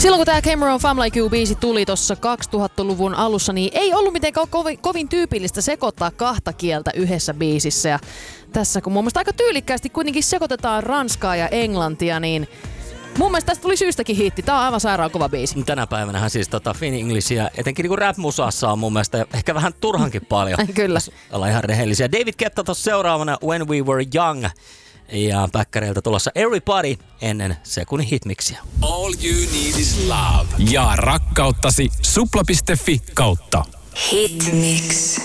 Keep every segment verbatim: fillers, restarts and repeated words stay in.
Silloin kun tämä Cameron Family Q-biisi tuli tuossa kaksituhattaluvun alussa, niin ei ollut mitenkään kovin, kovin tyypillistä sekoittaa kahta kieltä yhdessä biisissä. Ja tässä kun mun mielestä aika tyylikkäästi kuitenkin sekoitetaan ranskaa ja englantia, niin mun mielestä tästä tuli syystäkin hiitti. Tää on aivan sairaan kova biisi. Tänä päivänähän siis tota Finenglishia, etenkin niinku rap-musassa on mun mielestä ehkä vähän turhankin paljon. Kyllä. Ollaan ihan rehellisiä. David Guetta tossa seuraavana When We Were Young. Ja päkkäreiltä tulossa Everybody ennen sekunnin hitmiksiä. All you need is love. Ja rakkauttasi supla piste fi kautta Hitmix.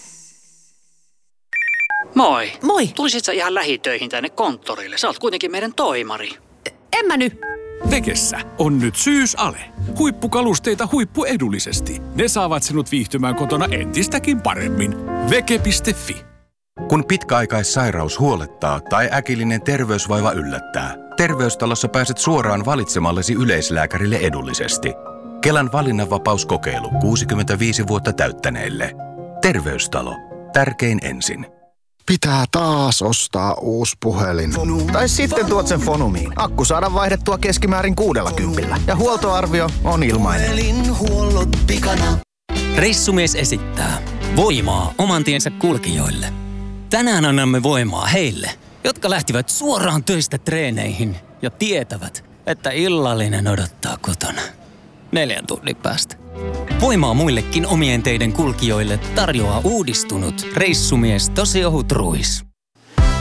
Moi. Moi. Tulisit sä ihan lähitöihin tänne konttorille? Sä oot kuitenkin meidän toimari. En mä nyt. Vekessä on nyt syysale. Huippukalusteita huippuedullisesti. Ne saavat sinut viihtymään kotona entistäkin paremmin. Veke piste fi. Kun pitkäaikaissairaus huolettaa tai äkillinen terveysvaiva yllättää, Terveystalossa pääset suoraan valitsemallesi yleislääkärille edullisesti. Kelan valinnanvapauskokeilu kuusikymmentäviisi vuotta täyttäneille. Terveystalo. Tärkein ensin. Pitää taas ostaa uusi puhelin. Tai sitten tuot sen Fonumiin. Akku saadaan vaihdettua keskimäärin kuudella kympillä. Ja huoltoarvio on ilmainen. Reissumies esittää voimaa oman tiensä kulkijoille. Tänään annamme voimaa heille, jotka lähtivät suoraan töistä treeneihin ja tietävät, että illallinen odottaa kotona neljän tunnin päästä. Voimaa muillekin omien teiden kulkijoille tarjoaa uudistunut reissumies tosi ohut ruis.